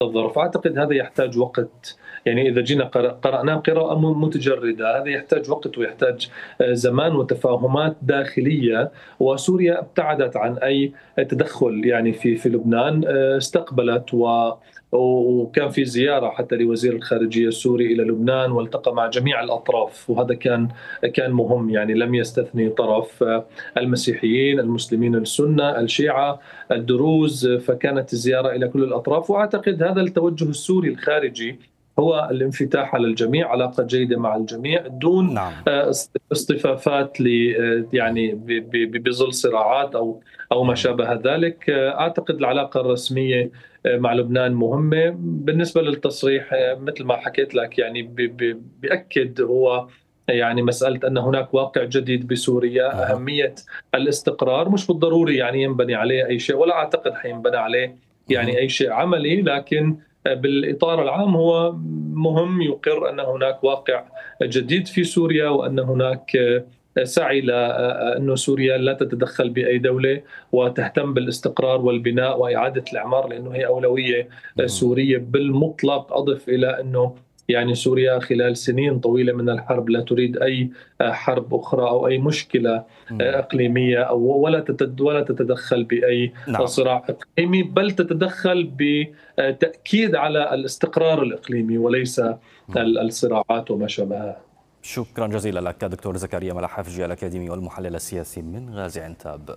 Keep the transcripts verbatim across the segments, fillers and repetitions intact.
الظرف. أعتقد هذا يحتاج وقت، يعني إذا جينا قرأ- قرأناه قراءة م- متجردة، هذا يحتاج وقت ويحتاج آه، زمان وتفاهمات داخلية. وسوريا ابتعدت عن أي تدخل يعني في في لبنان، آه، استقبلت و وكان في زيارة حتى لوزير الخارجية السوري إلى لبنان، والتقى مع جميع الأطراف، وهذا كان كان مهم، يعني لم يستثني طرف. آه، المسيحيين، المسلمين السنة، الشيعة، الدروز، فكانت الزيارة إلى كل الأطراف. وأعتقد هذا التوجه السوري الخارجي هو الانفتاح على الجميع، علاقة جيدة مع الجميع دون نعم. آه، اصطفافات ل آه، يعني ب- ب- بظل صراعات أو أو ما مم. شابه ذلك. آه، أعتقد العلاقة الرسمية آه، مع لبنان مهمة. بالنسبة للتصريح، آه، مثل ما حكيت لك، يعني ب- ب- بيأكد هو يعني مسألة أن هناك واقع جديد بسوريا، أها. أهمية الاستقرار. مش بالضروري يعني ينبني عليه أي شيء، ولا أعتقد حينبنى عليه يعني مهم. أي شيء عملي، لكن بالإطار العام هو مهم يقر أن هناك واقع جديد في سوريا، وأن هناك سعي لأن سوريا لا تتدخل بأي دولة وتهتم بالاستقرار والبناء وإعادة الإعمار، لأنه هي أولوية مهم. سورية بالمطلق. أضف إلى أنه يعني سوريا خلال سنين طويلة من الحرب لا تريد أي حرب أخرى أو أي مشكلة مم. إقليمية، أو ولا تتد ولا تتدخل بأي نعم. صراع إقليمي، بل تتدخل بتأكيد على الاستقرار الإقليمي وليس مم. الصراعات وما شابهها. شكرا جزيلا لك دكتور زكريا ملاح حفجي الأكاديمي والمحلل السياسي من غازي عنتاب.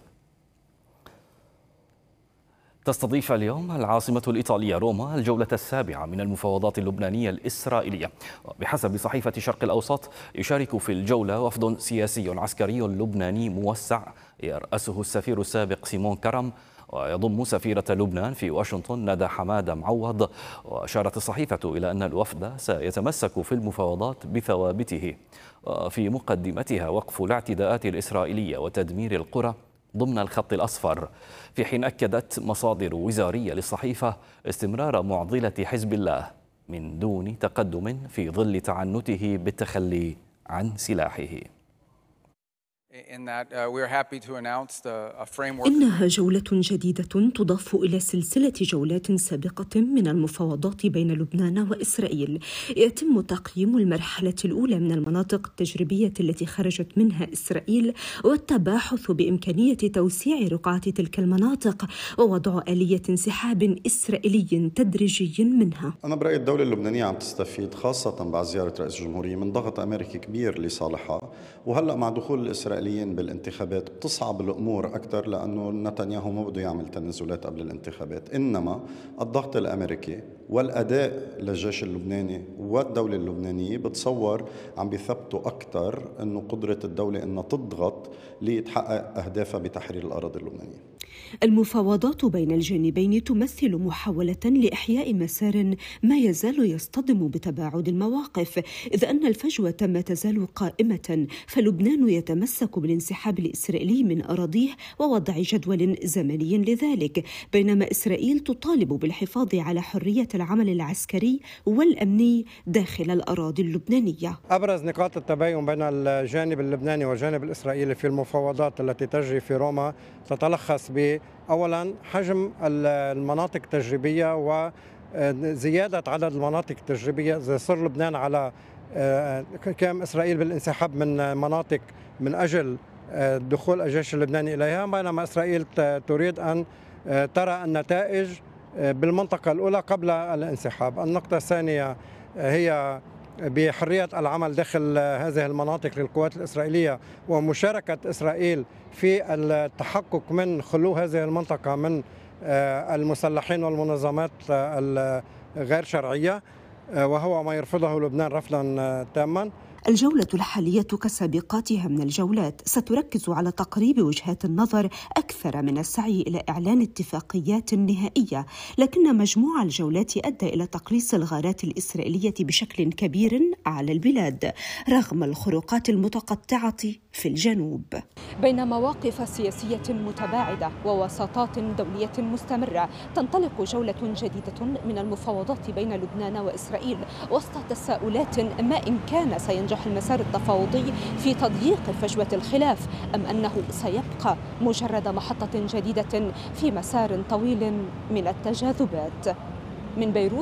تستضيف اليوم العاصمة الإيطالية روما الجولة السابعة من المفاوضات اللبنانية الإسرائيلية. بحسب صحيفة شرق الأوسط يشارك في الجولة وفد سياسي عسكري لبناني موسع يرأسه السفير السابق سيمون كرم، ويضم سفيرة لبنان في واشنطن ندى حمادة معوض. وأشارت الصحيفة إلى أن الوفد سيتمسك في المفاوضات بثوابته، في مقدمتها وقف الاعتداءات الإسرائيلية وتدمير القرى ضمن الخط الأصفر، في حين أكدت مصادر وزارية للصحيفة استمرار معضلة حزب الله من دون تقدم في ظل تعنته بالتخلي عن سلاحه. إنها جولة جديدة تضاف إلى سلسلة جولات سابقة من المفاوضات بين لبنان وإسرائيل. يتم تقييم المرحلة الأولى من المناطق التجريبية التي خرجت منها إسرائيل، والتباحث بإمكانية توسيع رقعة تلك المناطق ووضع آلية انسحاب إسرائيلي تدريجي منها. أنا برأيي الدولة اللبنانية عم تستفيد خاصة بعد زيارة رئيس الجمهورية من ضغط أمريكي كبير لصالحها، وهلأ مع دخول الإسرائيليين بالانتخابات بتصعب الأمور أكثر، لأنه نتنياهو ما بده يعمل تنازلات قبل الانتخابات، إنما الضغط الأمريكي والأداء للجيش اللبناني والدولة اللبنانية بتصور عم بيثبتوا أكثر أنه قدرة الدولة أنها تضغط لتحقق أهدافها بتحرير الأراضي اللبنانية. المفاوضات بين الجانبين تمثل محاولة لإحياء مسار ما يزال يصطدم بتباعد المواقف، إذ أن الفجوة ما تزال قائمة، فلبنان يتمسك بالانسحاب الإسرائيلي من أراضيه ووضع جدول زمني لذلك، بينما إسرائيل تطالب بالحفاظ على حرية العمل العسكري والأمني داخل الأراضي اللبنانية. أبرز نقاط التباين بين الجانب اللبناني والجانب الإسرائيلي في المفاوضات التي تجري في روما تتلخص ب أولا حجم المناطق التجريبية وزيادة عدد المناطق التجريبية، زي صر لبنان على كام إسرائيل بالانسحاب من مناطق من أجل دخول الجيش اللبناني إليها، بينما إسرائيل تريد أن ترى النتائج بالمنطقة الأولى قبل الانسحاب. النقطة الثانية هي بحرية العمل داخل هذه المناطق للقوات الإسرائيلية، ومشاركة إسرائيل في التحقق من خلو هذه المنطقة من المسلحين والمنظمات الغير شرعية، وهو ما يرفضه لبنان رفضا تاما. الجولة الحالية كسابقاتها من الجولات ستركز على تقريب وجهات النظر أكثر من السعي إلى إعلان اتفاقيات نهائية، لكن مجموع الجولات أدى إلى تقليص الغارات الإسرائيلية بشكل كبير على البلاد رغم الخروقات المتقطعة في الجنوب. بين مواقف سياسية متباعدة ووساطات دولية مستمرة، تنطلق جولة جديدة من المفاوضات بين لبنان وإسرائيل وسط تساؤلات ما إن كان سينجح المسار التفاوضي في تضييق فجوة الخلاف، أم أنه سيبقى مجرد محطة جديدة في مسار طويل من التجاذبات. من بيروت